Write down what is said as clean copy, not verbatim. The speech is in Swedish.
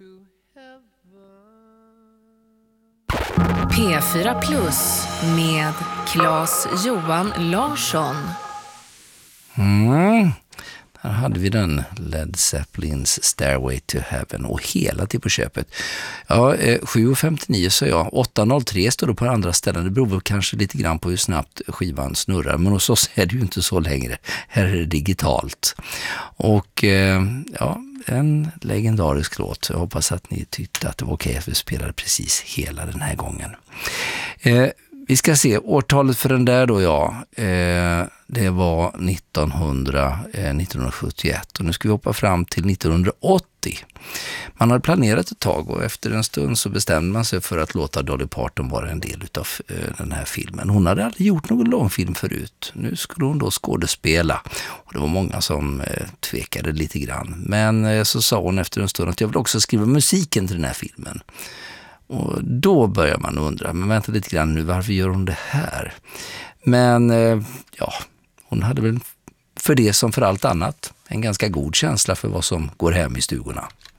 P4 Plus med Claes Johan Larsson. Här hade vi den, Led Zeppelins Stairway to Heaven, och hela till på köpet. Ja, 7.59 sa jag, 8.03 står det på andra ställen. Det beror väl kanske lite grann på hur snabbt skivan snurrar, men hos oss är det ju inte så längre. Här är det digitalt. Och ja, en legendarisk låt. Jag hoppas att ni tyckte att det var okej att vi spelade precis hela den här gången. Vi ska se, årtalet för den där då, ja. Det var 1971 och nu ska vi hoppa fram till 1980. Man hade planerat ett tag och efter en stund så bestämde man sig för att låta Dolly Parton vara en del av den här filmen. Hon hade aldrig gjort någon långfilm förut. Nu skulle hon då skådespela och det var många som tvekade lite grann. Men så sa hon efter en stund att jag vill också skriva musiken till den här filmen. Och då börjar man undra, men vänta lite grann nu, varför gör hon det här? Men ja, hon hade väl för det som för allt annat en ganska god känsla för vad som går hem i stugorna.